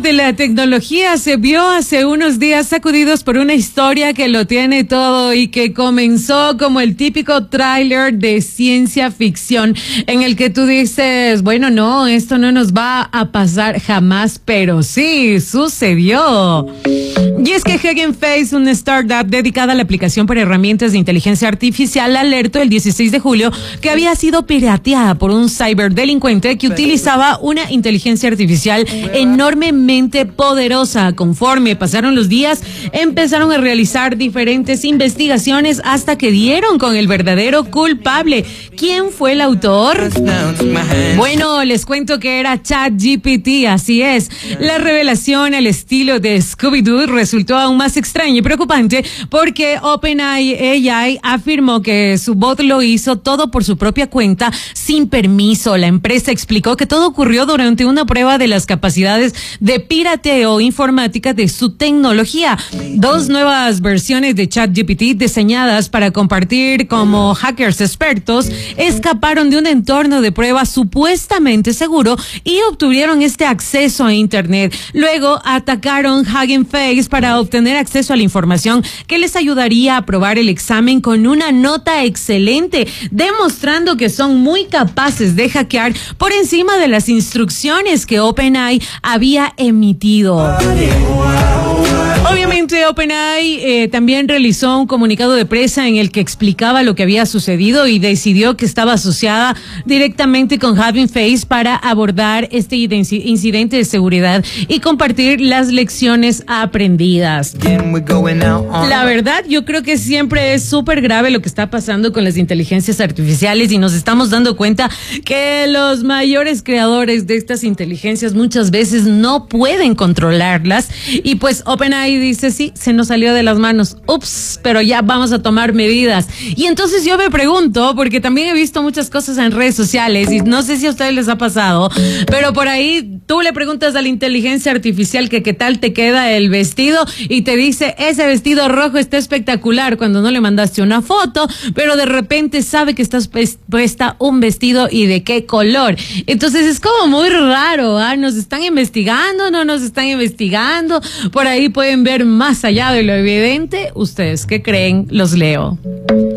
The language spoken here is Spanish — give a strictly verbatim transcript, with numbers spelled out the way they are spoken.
de la tecnología se vio hace unos días sacudidos por una historia que lo tiene todo y que comenzó como el típico tráiler de ciencia ficción en el que tú dices, bueno, no, esto no nos va a pasar jamás, pero sí, sucedió. Y es que Hugging Face, una startup dedicada a la aplicación para herramientas de inteligencia artificial, alertó el dieciséis de julio que había sido pirateada por un ciberdelincuente que utilizaba una inteligencia artificial enormemente poderosa. Conforme pasaron los días, empezaron a realizar diferentes investigaciones hasta que dieron con el verdadero culpable. ¿Quién fue el autor? Bueno, les cuento que era ChatGPT, así es. La revelación al estilo de Scooby-Doo resultó aún más extraña y preocupante porque OpenAI afirmó que su bot lo hizo todo por su propia cuenta sin permiso. La empresa explicó que todo ocurrió durante una prueba de las capacidades de pirateo informática de su tecnología. Dos nuevas versiones de ChatGPT diseñadas para compartir como hackers expertos escaparon de un entorno de prueba supuestamente seguro y obtuvieron este acceso a Internet. Luego atacaron Hugging Face para obtener acceso a la información que les ayudaría a aprobar el examen con una nota excelente, demostrando que son muy capaces de hackear por encima de las instrucciones que OpenAI había emitido. Obviamente OpenAI eh, también realizó un comunicado de prensa en el que explicaba lo que había sucedido y decidió que estaba asociada directamente con Hugging Face para abordar este incidente de seguridad y compartir las lecciones aprendidas. La verdad, yo creo que siempre es súper grave lo que está pasando con las inteligencias artificiales y nos estamos dando cuenta que los mayores creadores de estas inteligencias muchas veces no pueden controlarlas y pues OpenAI dice, sí, se nos salió de las manos, ups, pero ya vamos a tomar medidas. Y entonces yo me pregunto, porque también he visto muchas cosas en redes sociales y no sé si a ustedes les ha pasado, pero por ahí tú le preguntas a la inteligencia artificial que qué tal te queda el vestido y te dice, ese vestido rojo está espectacular cuando no le mandaste una foto, pero de repente sabe que estás puesta un vestido y de qué color. Entonces es como muy raro, ¿ah? ¿Nos están investigando? ¿No nos están investigando? Por ahí pueden ver más allá de lo evidente. ¿Ustedes qué creen? Los leo.